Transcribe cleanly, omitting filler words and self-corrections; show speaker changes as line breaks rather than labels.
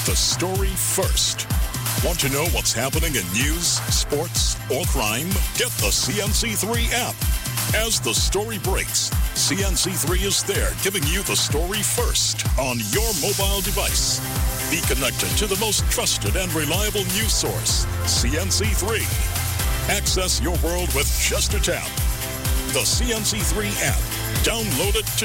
The story first. Want to know what's happening in news, sports, or crime? Get the CNC3 app. As the story breaks, CNC3 is there giving you the story first on your mobile device. Be connected to the most trusted and reliable news source, CNC3. Access your world with just a tap. The CNC3 app. Download it today.